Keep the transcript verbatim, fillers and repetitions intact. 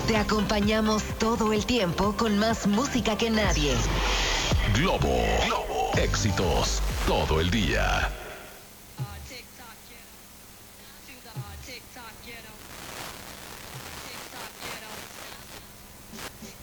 Te acompañamos todo el tiempo con más música que nadie. Globo, Globo, éxitos todo el día. TikTok, get 'em. To the TikTok, get 'em.